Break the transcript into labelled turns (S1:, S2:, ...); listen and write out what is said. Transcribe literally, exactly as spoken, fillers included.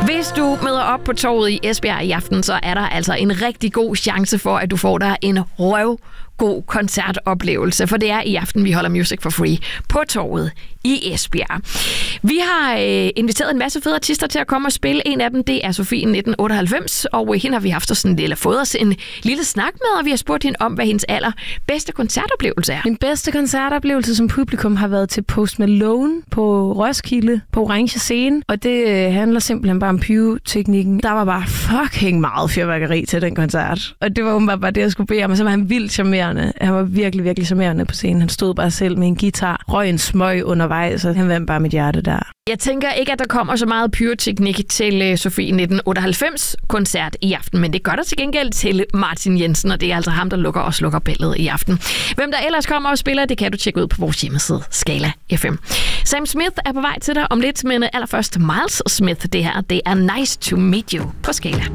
S1: Hvis du møder op på torvet i Esbjerg i aften, så er der altså en rigtig god chance for, at du får dig en røv god koncertoplevelse, for det er i aften, vi holder Music for Free på torvet i Esbjerg. Vi har øh, inviteret en masse fede artister til at komme og spille. En af dem, det er Sofie nitten otteoghalvfems, og hende har vi haft sådan en lille, fået os en lille snak med, og vi har spurgt hende om, hvad hendes aller bedste koncertoplevelse er.
S2: Min bedste koncertoplevelse som publikum har været til Post Malone på Roskilde, på Orange Scene, og det øh, handler simpelthen bare om pyroteknikken. Der var bare fucking meget fyrværkeri til den koncert, og det var åbenbart bare det, jeg skulle bede om, og så var han vildt charmerende. Han var virkelig, virkelig charmerende på scenen. Han stod bare selv med en guitar, røg en smøg undervejs, så han vandt bare mit hjerte der.
S1: Jeg tænker ikke, at der kommer så meget pyroteknik til uh, Sofie nitten otteoghalvfems koncert i aften, men det gør der til gengæld til Martin Jensen, og det er altså ham, der lukker og slukker bællet i aften. Hvem der ellers kommer og spiller, det kan du tjekke ud på vores hjemmeside, Skala F M. Sam Smith er på vej til dig om lidt, men allerførst Miles Smith. Det her, det er Nice to Meet You på Skala.